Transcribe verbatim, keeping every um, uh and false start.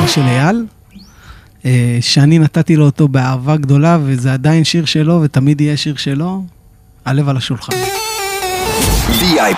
של אייל, שאני נתתי לו אותו באהבה גדולה, וזה עדיין שיר שלו, ותמיד יהיה שיר שלו, הלב על השולחן. וי איי